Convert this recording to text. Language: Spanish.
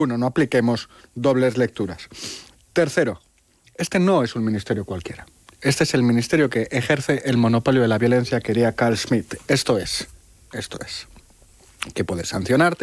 Uno, no apliquemos dobles lecturas. Tercero, este no es un ministerio cualquiera. Este es el ministerio que ejerce el monopolio de la violencia que haría Carl Schmitt. Esto es, que puede sancionarte,